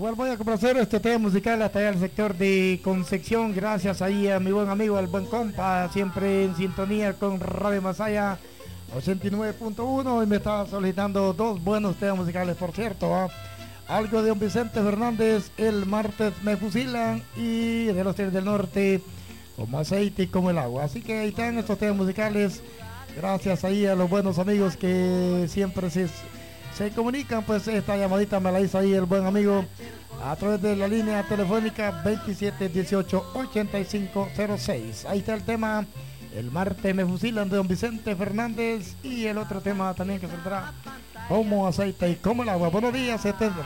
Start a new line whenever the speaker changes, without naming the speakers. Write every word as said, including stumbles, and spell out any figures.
Igual voy a complacer este tema musical hasta allá al sector de Concepción, gracias ahí a mi buen amigo, al buen compa, siempre en sintonía con Radio Masaya ochenta y nueve punto uno, y me está solicitando dos buenos temas musicales, por cierto, ¿eh? Algo de don Vicente Fernández, El martes me fusilan, y de los Tigres del Norte, Como aceite y como el agua. Así que ahí están estos temas musicales, gracias ahí a los buenos amigos que siempre se, se comunican. Pues esta llamadita me la hizo ahí el buen amigo a través de la línea telefónica veintisiete dieciocho ochenta y cinco cero seis. Ahí está el tema El martes me fusilan de don Vicente Fernández, y el otro tema también que saldrá, Como aceite y como el agua. Buenos días, este es